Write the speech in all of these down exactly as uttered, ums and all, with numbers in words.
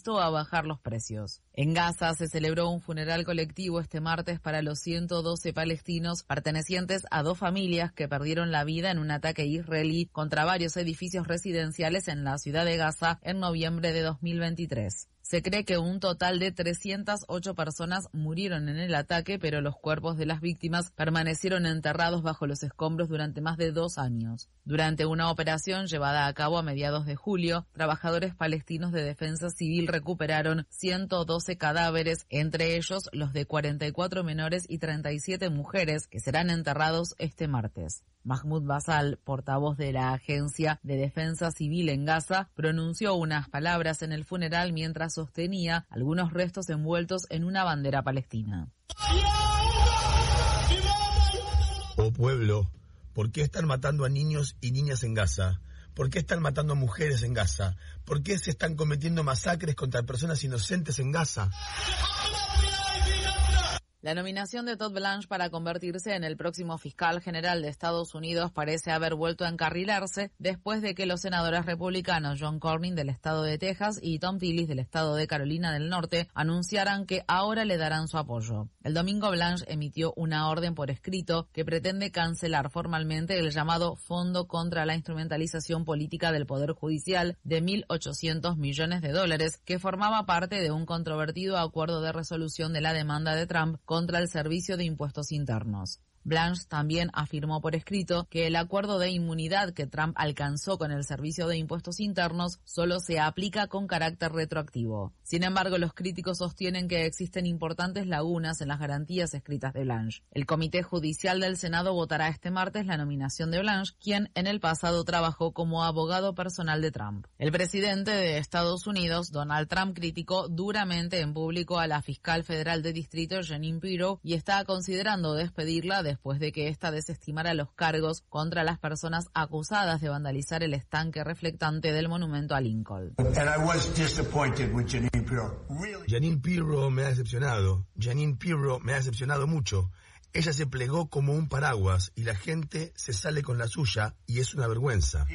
instó a bajar los precios. En Gaza se celebró un funeral colectivo este martes para los ciento doce palestinos pertenecientes a dos familias que perdieron la vida en un ataque israelí contra varios edificios residenciales en la ciudad de Gaza en noviembre de dos mil veintitrés. Se cree que un total de trescientas ocho personas murieron en el ataque, pero los cuerpos de las víctimas permanecieron enterrados bajo los escombros durante más de dos años. Durante una operación llevada a cabo a mediados de julio, trabajadores palestinos de defensa civil recuperaron ciento doce cadáveres, entre ellos los de cuarenta y cuatro menores y treinta y siete mujeres, que serán enterrados este martes. Mahmoud Basal, portavoz de la Agencia de Defensa Civil en Gaza, pronunció unas palabras en el funeral mientras sostenía algunos restos envueltos en una bandera palestina. Oh pueblo, ¿por qué están matando a niños y niñas en Gaza? ¿Por qué están matando a mujeres en Gaza? ¿Por qué se están cometiendo masacres contra personas inocentes en Gaza? La nominación de Todd Blanche para convertirse en el próximo fiscal general de Estados Unidos parece haber vuelto a encarrilarse después de que los senadores republicanos John Cornyn del estado de Texas y Tom Tillis del estado de Carolina del Norte anunciaran que ahora le darán su apoyo. El domingo Blanche emitió una orden por escrito que pretende cancelar formalmente el llamado Fondo contra la Instrumentalización Política del Poder Judicial de mil ochocientos millones de dólares que formaba parte de un controvertido acuerdo de resolución de la demanda de Trump contra el Servicio de Impuestos Internos. Blanche también afirmó por escrito que el acuerdo de inmunidad que Trump alcanzó con el Servicio de Impuestos Internos solo se aplica con carácter retroactivo. Sin embargo, los críticos sostienen que existen importantes lagunas en las garantías escritas de Blanche. El Comité Judicial del Senado votará este martes la nominación de Blanche, quien en el pasado trabajó como abogado personal de Trump. El presidente de Estados Unidos, Donald Trump, criticó duramente en público a la fiscal federal de distrito, Jeanine Pirro, y está considerando despedirla de después de que ésta desestimara los cargos contra las personas acusadas de vandalizar el estanque reflectante del monumento a Lincoln. Jeanine Pirro me ha decepcionado. Jeanine Pirro me ha decepcionado mucho. Ella se plegó como un paraguas y la gente se sale con la suya y es una vergüenza.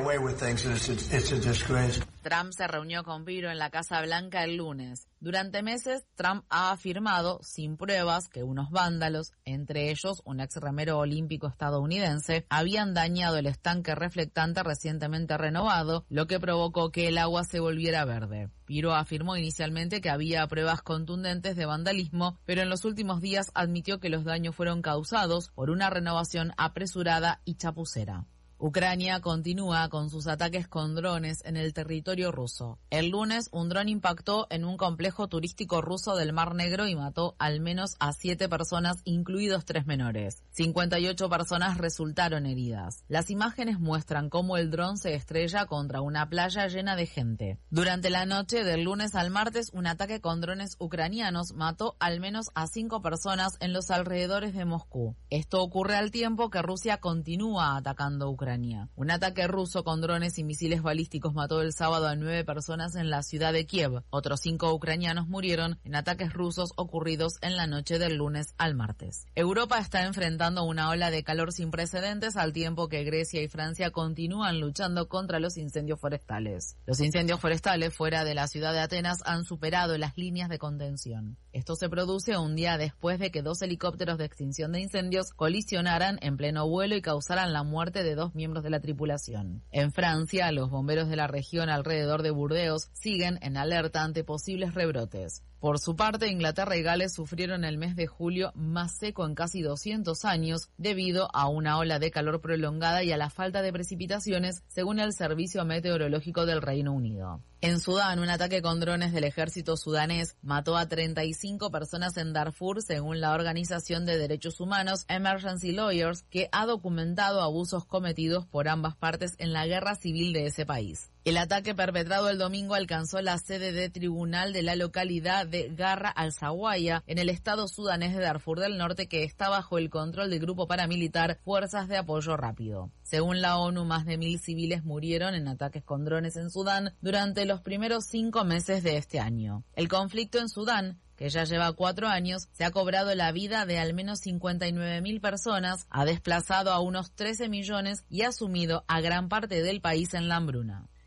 Trump se reunió con Pirro en la Casa Blanca el lunes. Durante meses, Trump ha afirmado, sin pruebas, que unos vándalos, entre ellos un ex remero olímpico estadounidense, habían dañado el estanque reflectante recientemente renovado, lo que provocó que el agua se volviera verde. Pirro afirmó inicialmente que había pruebas contundentes de vandalismo, pero en los últimos días admitió que los daños fueron causados por una renovación apresurada y chapucera. Ucrania continúa con sus ataques con drones en el territorio ruso. El lunes, un dron impactó en un complejo turístico ruso del Mar Negro y mató al menos a siete personas, incluidos tres menores. cincuenta y ocho personas resultaron heridas. Las imágenes muestran cómo el dron se estrella contra una playa llena de gente. Durante la noche del lunes al martes, un ataque con drones ucranianos mató al menos a cinco personas en los alrededores de Moscú. Esto ocurre al tiempo que Rusia continúa atacando a Ucrania. Un ataque ruso con drones y misiles balísticos mató el sábado a nueve personas en la ciudad de Kiev. Otros cinco ucranianos murieron en ataques rusos ocurridos en la noche del lunes al martes. Europa está enfrentando una ola de calor sin precedentes al tiempo que Grecia y Francia continúan luchando contra los incendios forestales. Los incendios forestales fuera de la ciudad de Atenas han superado las líneas de contención. Esto se produce un día después de que dos helicópteros de extinción de incendios colisionaran en pleno vuelo y causaran la muerte de dos miembros de la tripulación. En Francia, los bomberos de la región alrededor de Burdeos siguen en alerta ante posibles rebrotes. Por su parte, Inglaterra y Gales sufrieron el mes de julio más seco en casi doscientos años debido a una ola de calor prolongada y a la falta de precipitaciones, según el Servicio Meteorológico del Reino Unido. En Sudán, un ataque con drones del ejército sudanés mató a treinta y cinco personas en Darfur, según la organización de derechos humanos Emergency Lawyers, que ha documentado abusos cometidos por ambas partes en la guerra civil de ese país. El ataque perpetrado el domingo alcanzó la sede de tribunal de la localidad de Garra al-Zawaya, en el estado sudanés de Darfur del Norte, que está bajo el control del grupo paramilitar Fuerzas de Apoyo Rápido. Según la ONU, más de mil civiles murieron en ataques con drones en Sudán durante los primeros cinco meses de este año. El conflicto en Sudán, que ya lleva cuatro años, se ha cobrado la vida de al menos cincuenta y nueve mil personas, ha desplazado a unos trece millones y ha sumido a gran parte del país en la hambruna.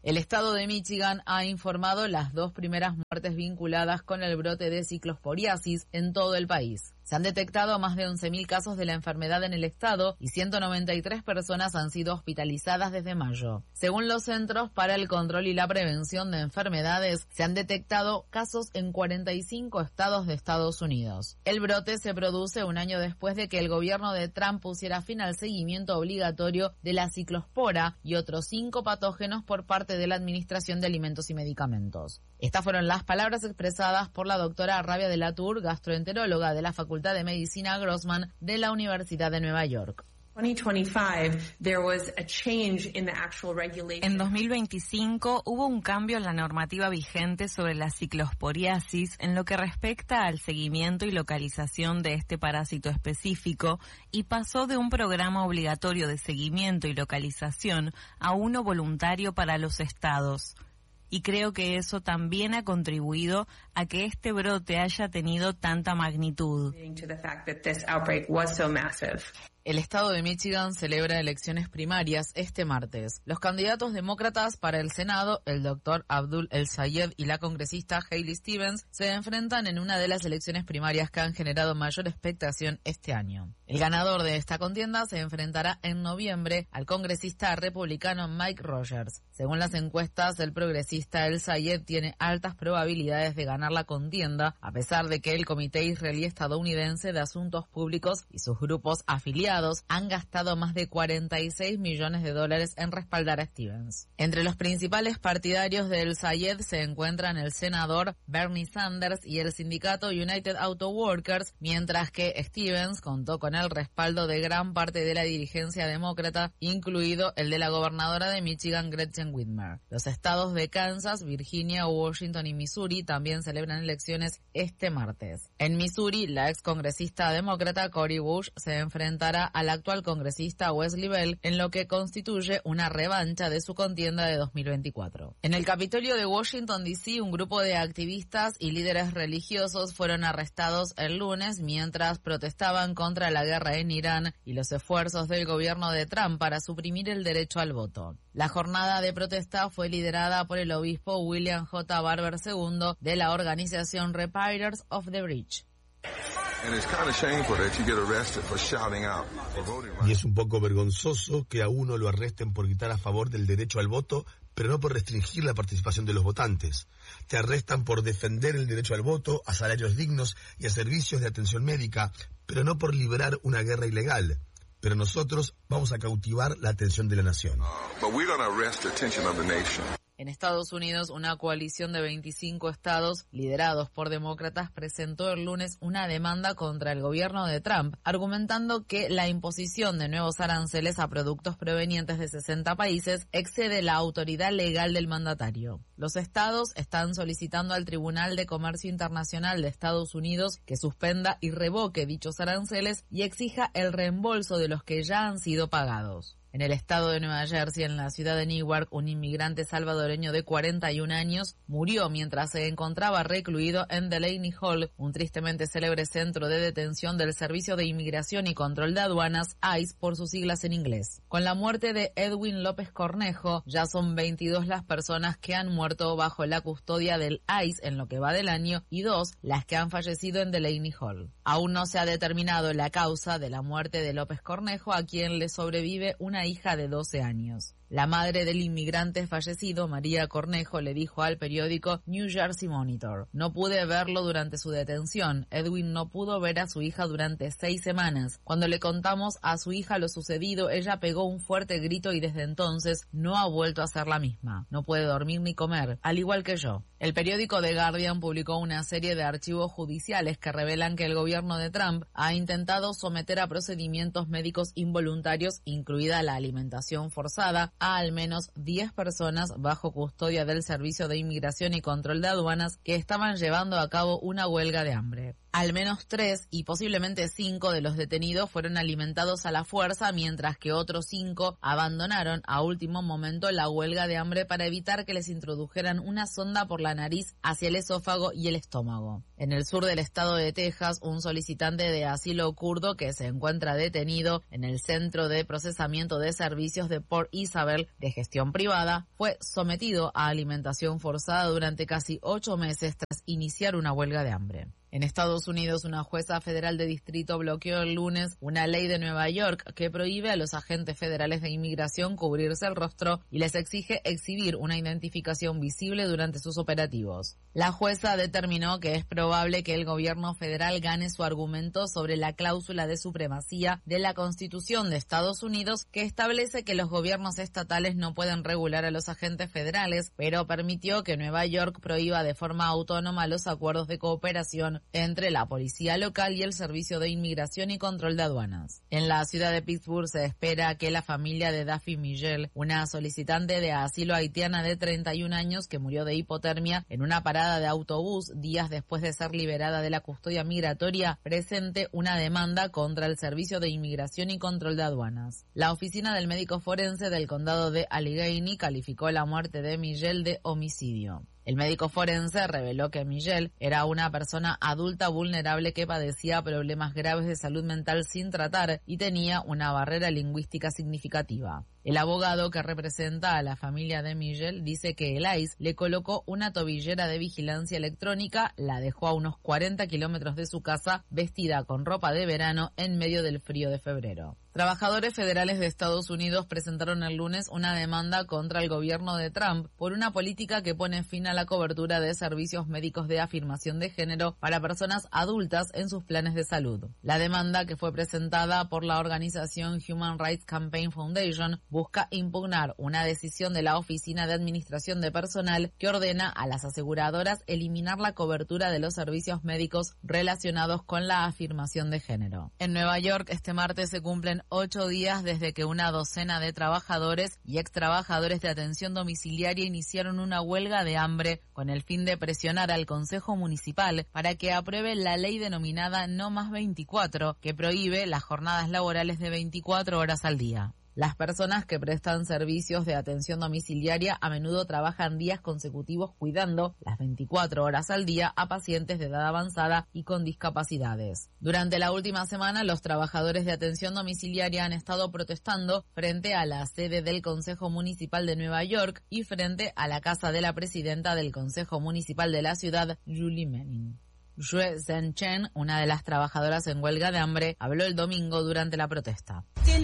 El estado de Michigan ha informado las dos primeras muertes vinculadas con el brote de ciclosporiasis en todo el país. Se han detectado más de once mil casos de la enfermedad en el estado y ciento noventa y tres personas han sido hospitalizadas desde mayo. Según los Centros para el Control y la Prevención de Enfermedades, se han detectado casos en cuarenta y cinco estados de Estados Unidos. El brote se produce un año después de que el gobierno de Trump pusiera fin al seguimiento obligatorio de la ciclospora y otros cinco patógenos por parte de la Administración de Alimentos y Medicamentos. Estas fueron las palabras expresadas por la doctora Rabia de la Tour, gastroenteróloga de la Facultad de Medicina Grossman de la Universidad de Nueva York. En dos mil veinticinco hubo un cambio en la normativa vigente sobre la ciclosporiasis en lo que respecta al seguimiento y localización de este parásito específico y pasó de un programa obligatorio de seguimiento y localización a uno voluntario para los estados. Y creo que eso también ha contribuido a que este brote haya tenido tanta magnitud. El estado de Michigan celebra elecciones primarias este martes. Los candidatos demócratas para el Senado, el doctor Abdul El-Sayed y la congresista Hailey Stevens, se enfrentan en una de las elecciones primarias que han generado mayor expectación este año. El ganador de esta contienda se enfrentará en noviembre al congresista republicano Mike Rogers. Según las encuestas, el progresista El-Sayed tiene altas probabilidades de ganar la contienda, a pesar de que el Comité Israelí Estadounidense de Asuntos Públicos y sus grupos afiliados han gastado más de cuarenta y seis millones de dólares en respaldar a Stevens. Entre los principales partidarios de El-Sayed se encuentran el senador Bernie Sanders y el sindicato United Auto Workers, mientras que Stevens contó con el respaldo de gran parte de la dirigencia demócrata, incluido el de la gobernadora de Michigan, Gretchen Whitmer. Los estados de Kansas, Virginia, Washington y Missouri también celebran elecciones este martes. En Missouri, la excongresista demócrata Cori Bush se enfrentará al actual congresista Wesley Bell en lo que constituye una revancha de su contienda de dos mil veinticuatro. En el Capitolio de Washington, D C, un grupo de activistas y líderes religiosos fueron arrestados el lunes mientras protestaban contra la guerra en Irán y los esfuerzos del gobierno de Trump para suprimir el derecho al voto. La jornada de protesta fue liderada por el obispo William J. Barber segundo de la organización Repairers of the Breach. Y es un poco vergonzoso que a uno lo arresten por gritar a favor del derecho al voto, pero no por restringir la participación de los votantes. Te arrestan por defender el derecho al voto, a salarios dignos y a servicios de atención médica, pero no por liberar una guerra ilegal. Pero nosotros vamos a cautivar la atención de la nación. En Estados Unidos, una coalición de veinticinco estados, liderados por demócratas, presentó el lunes una demanda contra el gobierno de Trump, argumentando que la imposición de nuevos aranceles a productos provenientes de sesenta países excede la autoridad legal del mandatario. Los estados están solicitando al Tribunal de Comercio Internacional de Estados Unidos que suspenda y revoque dichos aranceles y exija el reembolso de los que ya han sido pagados. En el estado de Nueva Jersey, en la ciudad de Newark, un inmigrante salvadoreño de cuarenta y un años murió mientras se encontraba recluido en Delaney Hall, un tristemente célebre centro de detención del Servicio de Inmigración y Control de Aduanas, I C E por sus siglas en inglés. Con la muerte de Edwin López Cornejo, ya son veintidós las personas que han muerto bajo la custodia del I C E en lo que va del año y dos las que han fallecido en Delaney Hall. Aún no se ha determinado la causa de la muerte de López Cornejo, a quien le sobrevive una hija de doce años. La madre del inmigrante fallecido, María Cornejo, le dijo al periódico New Jersey Monitor: "No pude verlo durante su detención. Edwin no pudo ver a su hija durante seis semanas. Cuando le contamos a su hija lo sucedido, ella pegó un fuerte grito y desde entonces no ha vuelto a ser la misma. No puede dormir ni comer, al igual que yo". El periódico The Guardian publicó una serie de archivos judiciales que revelan que el gobierno de Trump ha intentado someter a procedimientos médicos involuntarios, incluida la alimentación forzada, a al menos diez personas bajo custodia del Servicio de Inmigración y Control de Aduanas que estaban llevando a cabo una huelga de hambre. Al menos tres y posiblemente cinco de los detenidos fueron alimentados a la fuerza, mientras que otros cinco abandonaron a último momento la huelga de hambre para evitar que les introdujeran una sonda por la nariz hacia el esófago y el estómago. En el sur del estado de Texas, un solicitante de asilo kurdo que se encuentra detenido en el Centro de Procesamiento de Servicios de Port Isabel de gestión privada fue sometido a alimentación forzada durante casi ocho meses tras iniciar una huelga de hambre. En Estados Unidos, una jueza federal de distrito bloqueó el lunes una ley de Nueva York que prohíbe a los agentes federales de inmigración cubrirse el rostro y les exige exhibir una identificación visible durante sus operativos. La jueza determinó que es probable que el gobierno federal gane su argumento sobre la cláusula de supremacía de la Constitución de Estados Unidos que establece que los gobiernos estatales no pueden regular a los agentes federales, pero permitió que Nueva York prohíba de forma autónoma los acuerdos de cooperación entre la policía local y el Servicio de Inmigración y Control de Aduanas. En la ciudad de Pittsburgh se espera que la familia de Daphne Miguel, una solicitante de asilo haitiana de treinta y un años que murió de hipotermia en una parada de autobús días después de ser liberada de la custodia migratoria, presente una demanda contra el Servicio de Inmigración y Control de Aduanas. La oficina del médico forense del condado de Allegheny calificó la muerte de Miguel de homicidio. El médico forense reveló que Miguel era una persona adulta vulnerable que padecía problemas graves de salud mental sin tratar y tenía una barrera lingüística significativa. El abogado que representa a la familia de Miguel dice que el I C E le colocó una tobillera de vigilancia electrónica, la dejó a unos cuarenta kilómetros de su casa vestida con ropa de verano en medio del frío de febrero. Trabajadores federales de Estados Unidos presentaron el lunes una demanda contra el gobierno de Trump por una política que pone fin a la cobertura de servicios médicos de afirmación de género para personas adultas en sus planes de salud. La demanda, que fue presentada por la organización Human Rights Campaign Foundation, busca impugnar una decisión de la Oficina de Administración de Personal que ordena a las aseguradoras eliminar la cobertura de los servicios médicos relacionados con la afirmación de género. En Nueva York, este martes se cumplen ocho días desde que una docena de trabajadores y extrabajadores de atención domiciliaria iniciaron una huelga de hambre con el fin de presionar al Consejo Municipal para que apruebe la ley denominada No Más veinticuatro, que prohíbe las jornadas laborales de veinticuatro horas al día. Las personas que prestan servicios de atención domiciliaria a menudo trabajan días consecutivos cuidando las veinticuatro horas al día a pacientes de edad avanzada y con discapacidades. Durante la última semana, los trabajadores de atención domiciliaria han estado protestando frente a la sede del Consejo Municipal de Nueva York y frente a la casa de la presidenta del Consejo Municipal de la ciudad, Julie Manning. Yue Zhen-Chen, una de las trabajadoras en huelga de hambre, habló el domingo durante la protesta.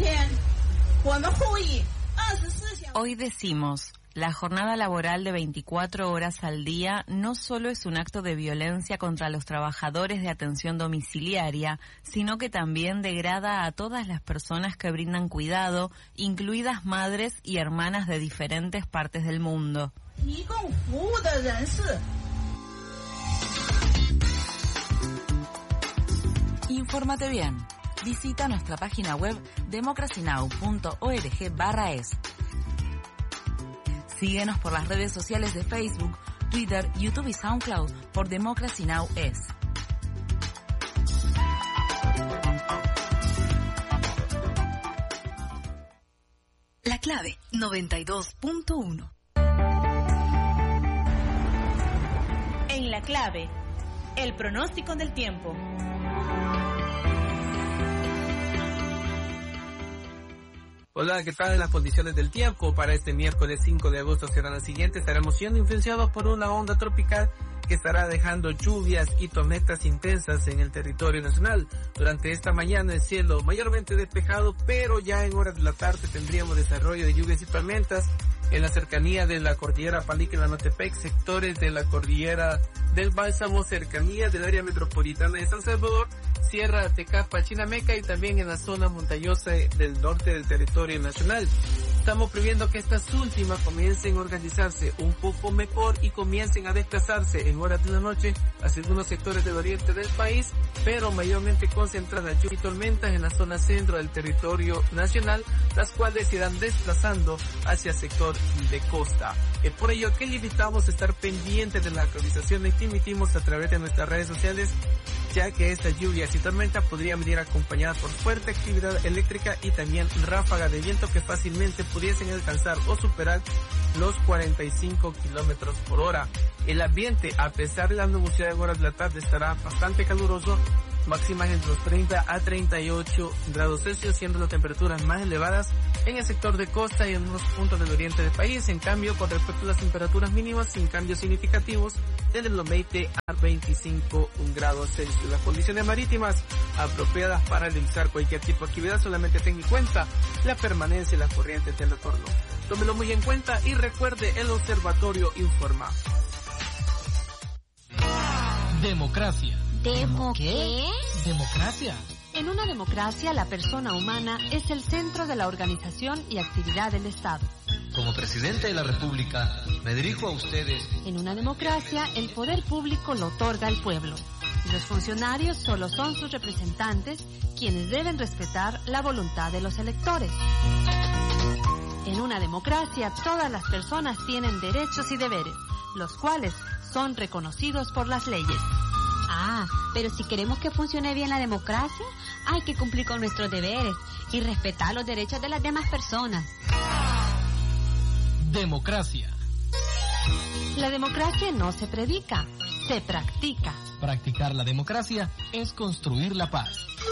Hoy decimos, la jornada laboral de veinticuatro horas al día no solo es un acto de violencia contra los trabajadores de atención domiciliaria, sino que también degrada a todas las personas que brindan cuidado, incluidas madres y hermanas de diferentes partes del mundo. Infórmate bien. Visita nuestra página web democracy now punto org barra es. Síguenos por las redes sociales de Facebook, Twitter, YouTube y SoundCloud por Democracy Now! Es. La clave noventa y dos punto uno. En la clave, el pronóstico del tiempo. Hola, ¿qué tal? Las condiciones del tiempo para este miércoles cinco de agosto serán las siguientes. Estaremos siendo influenciados por una onda tropical que estará dejando lluvias y tormentas intensas en el territorio nacional. Durante esta mañana el cielo mayormente despejado, pero ya en horas de la tarde tendríamos desarrollo de lluvias y tormentas en la cercanía de la cordillera Palique-Lanotepec, sectores de la cordillera del Bálsamo, cercanía del área metropolitana de San Salvador, Sierra Tecapa, Chinameca y también en la zona montañosa del norte del territorio nacional. Estamos previendo que estas últimas comiencen a organizarse un poco mejor y comiencen a desplazarse en horas de la noche hacia algunos sectores del oriente del país, pero mayormente concentradas lluvias y tormentas en la zona centro del territorio nacional, las cuales se irán desplazando hacia el sector de costa. Es por ello que le invitamos a estar pendientes de las actualizaciones que emitimos a través de nuestras redes sociales ya que estas lluvias y tormentas podrían venir acompañadas por fuerte actividad eléctrica y también ráfagas de viento que fácilmente pudiesen alcanzar o superar los cuarenta y cinco kilómetros por hora. El ambiente, a pesar de las nubosidades en horas de la tarde, estará bastante caluroso, máximas entre los treinta a treinta y ocho grados Celsius, siendo las temperaturas más elevadas en el sector de costa y en unos puntos del oriente del país. En cambio, con respecto a las temperaturas mínimas, sin cambios significativos, desde los veinte a veinticinco grados Celsius. Las condiciones marítimas apropiadas para realizar cualquier tipo de actividad, solamente tenga en cuenta la permanencia y las corrientes del entorno. Tómelo muy en cuenta y recuerde, el observatorio informa. Democracia. ¿Demo qué? Democracia. En una democracia, la persona humana es el centro de la organización y actividad del Estado. Como presidente de la República, me dirijo a ustedes. En una democracia, el poder público lo otorga el pueblo. Y los funcionarios solo son sus representantes, quienes deben respetar la voluntad de los electores. En una democracia, todas las personas tienen derechos y deberes, los cuales son reconocidos por las leyes. Ah, pero si queremos que funcione bien la democracia, hay que cumplir con nuestros deberes y respetar los derechos de las demás personas. Democracia. La democracia no se predica, se practica. Practicar la democracia es construir la paz.